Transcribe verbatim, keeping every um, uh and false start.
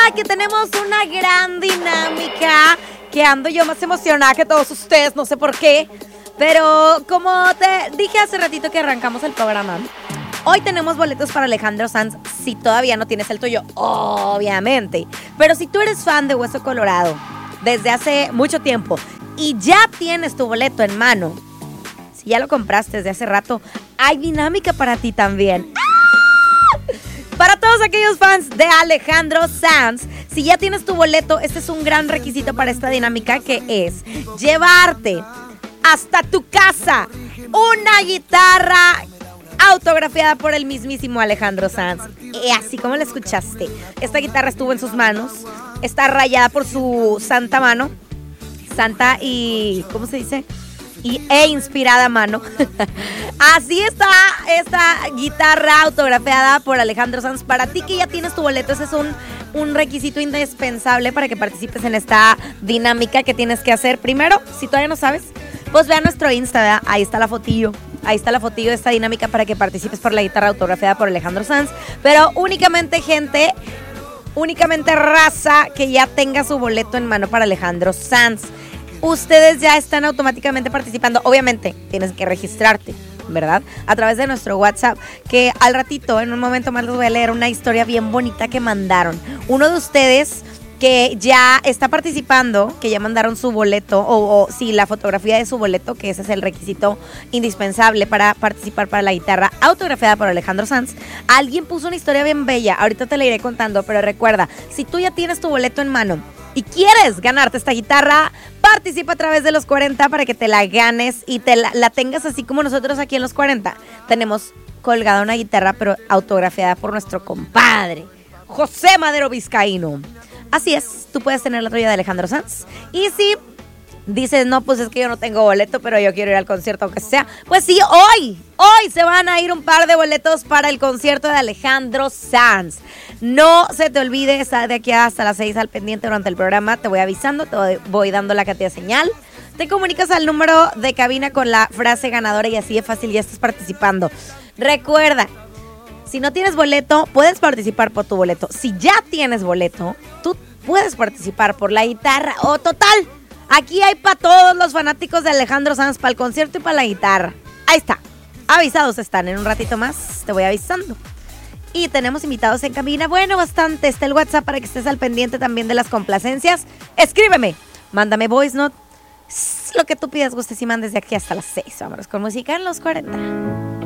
que tenemos una gran dinámica, que ando yo más emocionada que todos ustedes, no sé por qué. Pero como te dije hace ratito que arrancamos el programa, hoy tenemos boletos para Alejandro Sanz, si todavía no tienes el tuyo, obviamente. Pero si tú eres fan de Hueso Colorado desde hace mucho tiempo y ya tienes tu boleto en mano, si ya lo compraste desde hace rato, hay dinámica para ti también. ¡Ah! Para todos aquellos fans de Alejandro Sanz, si ya tienes tu boleto, este es un gran requisito para esta dinámica, que es llevarte hasta tu casa una guitarra autografiada por el mismísimo Alejandro Sanz. Y así como la escuchaste, esta guitarra estuvo en sus manos, está rayada por su santa mano, santa y, ¿cómo se dice? Y, e inspirada mano. Así está esta guitarra autografiada por Alejandro Sanz. Para ti que ya tienes tu boleto, ese es un, un requisito indispensable para que participes en esta dinámica que tienes que hacer. Primero, si todavía no sabes, pues ve a nuestro Insta, ¿verdad? Ahí está la fotillo. Ahí está la fotillo de esta dinámica para que participes por la guitarra autografiada por Alejandro Sanz. Pero únicamente gente, únicamente raza que ya tenga su boleto en mano para Alejandro Sanz. Ustedes ya están automáticamente participando. Obviamente, tienes que registrarte, ¿verdad? A través de nuestro WhatsApp, que al ratito, en un momento más les voy a leer una historia bien bonita que mandaron. Uno de ustedes que ya está participando, que ya mandaron su boleto, o, o sí, la fotografía de su boleto, que ese es el requisito indispensable para participar para la guitarra autografiada por Alejandro Sanz. Alguien puso una historia bien bella, ahorita te la iré contando, pero recuerda, si tú ya tienes tu boleto en mano y quieres ganarte esta guitarra, participa a través de los cuarenta para que te la ganes y te la, la tengas así como nosotros aquí en los cuarenta. Tenemos colgada una guitarra, pero autografiada por nuestro compadre José Madero Vizcaíno. Así es, tú puedes tener la tuya de Alejandro Sanz. Y si dices, no, pues es que yo no tengo boleto, pero yo quiero ir al concierto aunque sea, pues sí, hoy, hoy se van a ir un par de boletos para el concierto de Alejandro Sanz. No se te olvide, estar de aquí hasta las seis al pendiente durante el programa. Te voy avisando, te voy dando la cantidad de señal. Te comunicas al número de cabina con la frase ganadora y así de fácil ya estás participando. Recuerda, si no tienes boleto, puedes participar por tu boleto. Si ya tienes boleto, tú puedes participar por la guitarra. O oh, total, aquí hay para todos los fanáticos de Alejandro Sanz, para el concierto y para la guitarra. Ahí está, avisados están. En un ratito más te voy avisando. Y tenemos invitados en cabina. Bueno, bastante. Está el WhatsApp para que estés al pendiente también de las complacencias. Escríbeme, mándame voice note, lo que tú pidas, gustes y mandes de aquí hasta las seis. Vámonos con música en los cuarenta.